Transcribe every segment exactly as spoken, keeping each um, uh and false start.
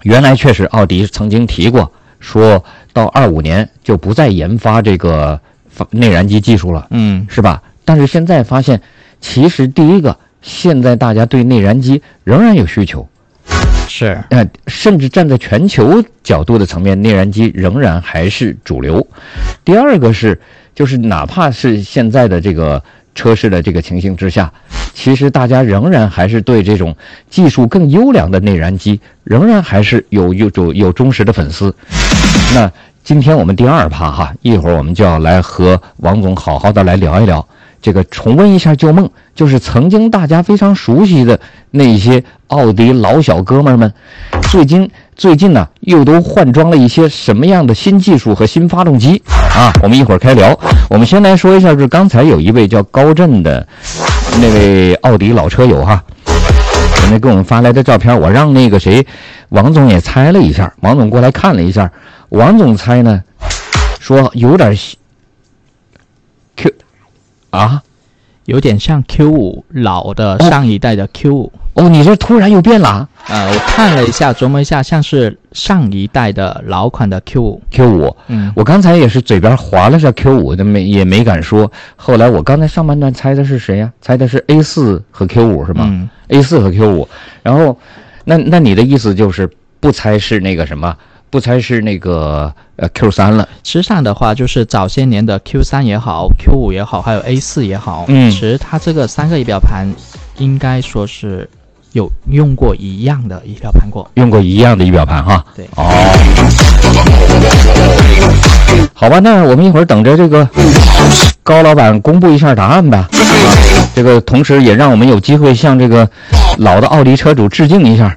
原来确实奥迪曾经提过，说到二五年就不再研发这个内燃机技术了， 嗯， 是吧？但是现在发现，其实第一个，现在大家对内燃机仍然有需求， 是， 呃，甚至站在全球角度的层面，内燃机仍然还是主流。第二个是，就是哪怕是现在的这个车市的这个情形之下，其实大家仍然还是对这种技术更优良的内燃机，仍然还是有有有有忠实的粉丝。那今天我们第二趴哈，一会儿我们就要来和王总好好的来聊一聊，这个重温一下旧梦，就是曾经大家非常熟悉的那些奥迪老小哥们们，最近最近呢又都换装了一些什么样的新技术和新发动机啊？我们一会儿开聊。我们先来说一下，就是刚才有一位叫高震的那位奥迪老车友哈，人家给我们发来的照片，我让那个谁王总也猜了一下，王总过来看了一下，王总猜呢说有点 Q 啊， 有点像 Q 五老的上一代的 Q 五。 哦，你这突然又变了啊？ 呃，我看了一下，琢磨一下，像是上一代的老款的 Q 五。 Q 五， 嗯， 我刚才也是嘴边划了下 Q 五的，没也没敢说。后来我刚才上半段猜的是谁呀、啊？猜的是 A 四 和 Q 五是吗？ 嗯 ，A 四 和 Q 五。然后，那那你的意思就是不猜是那个什么？不猜是那个呃 Q 三了。 实际上的话，就是早些年的 Q 三也好 ，Q 五也好，还有 A 四也好， 嗯， 其实它这个三个仪表盘应该说是有用过一样的仪表盘过， 用过一样的仪表盘哈。 对， 哦，好吧，那我们一会儿等着这个高老板公布一下答案吧。这个同时也让我们有机会向这个老的奥迪车主致敬一下。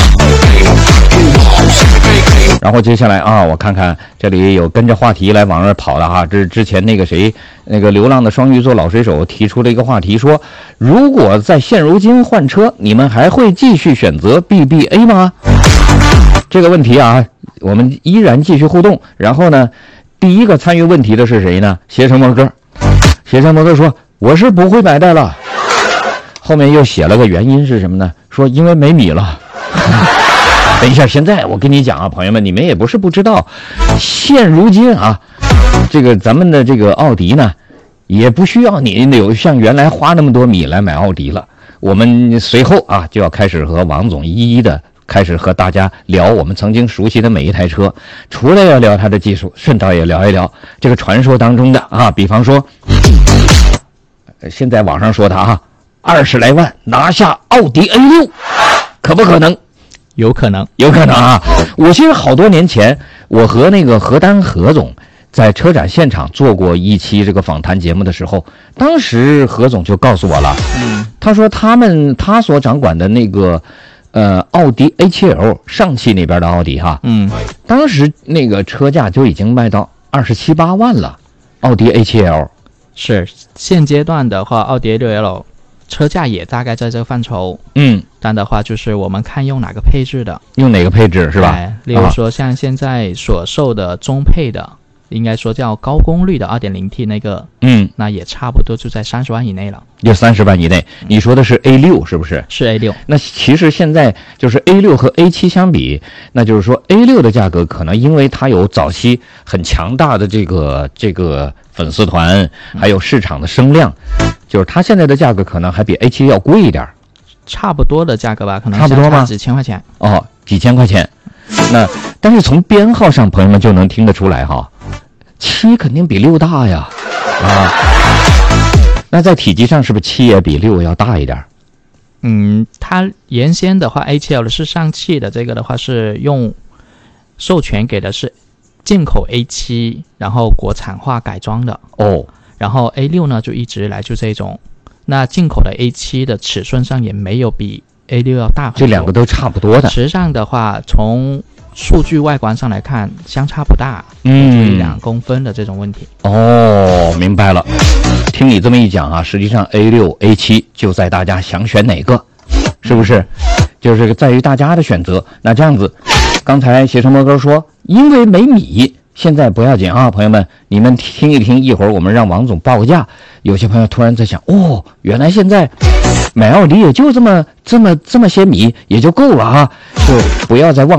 然后接下来啊，我看看这里有跟着话题来往那跑的哈，这是之前那个谁，那个流浪的双鱼座老水手提出了一个话题，说如果在现如今换车，你们还会继续选择 B B A 吗？这个问题啊，我们依然继续互动。然后呢，第一个参与问题的是谁呢？携程摩哥，携程摩哥说我是不会买的了，后面又写了个原因是什么呢？说因为没米了。等一下，现在我跟你讲啊，朋友们，你们也不是不知道，现如今啊，这个咱们的这个奥迪呢，也不需要你有像原来花那么多米来买奥迪了。我们随后啊就要开始和王总一一的开始和大家聊我们曾经熟悉的每一台车，除了要聊它的技术，顺道也聊一聊这个传说当中的啊，比方说，现在网上说的啊，二十来万拿下奥迪 A 六，可不可能？ 有可能， 有可能啊！我记得好多年前，我和那个何丹何总在车展现场做过一期这个访谈节目的时候，当时何总就告诉我了， 嗯， 他说他们他所掌管的那个呃奥迪 A 七 L 上汽那边的奥迪哈， 嗯， 当时那个车价就已经卖到二十七八万了，奥迪 A 七 L 是现阶段的话，奥迪 A 六 L。车价也大概在这个范畴， 嗯， 但的话就是我们看用哪个配置的， 用哪个配置是吧？ 哎，例如说像现在所售的中配的，啊、应该说叫高功率的 二点零 T 那个， 嗯， 那也差不多就在三十万以内了， 就三十万以内。你说的是 A 六 是不是？ 是 A 六。 那其实现在就是 A 六 和 A 七 相比，那就是说 A 六 的价格可能因为它有早期很强大的这个这个粉丝团，还有市场的声量。就是它现在的价格可能还比 A 七 要贵一点， 差不多的价格吧，可能差不多吗？ 几千块钱哦，几千块钱。那但是从编号上，朋友们就能听得出来哈，七肯定比六大呀，啊，那在体积上是不是七也比六要大一点？ 嗯，它原先的话 A 七 L 是上汽的，这个的话是用授权给的是进口 A 七，然后国产化改装的哦。 然后 A 六 呢就一直来就这种，那进口的 A 七 的尺寸上也没有比 A 六 要大很多， 这两个都差不多的。 实际上的话，从数据外观上来看，相差不大， 嗯， 一两公分的这种问题。 哦，明白了。听你这么一讲啊，实际上 A 六、A 七 就在大家想选哪个，是不是？就是在于大家的选择。那这样子，刚才携程摩哥说，因为没米。现在不要紧啊，朋友们，你们听一听，一会儿我们让王总报个价。有些朋友突然在想，哦，原来现在买奥迪也就这么这么这么些米也就够了啊，就不要再忘。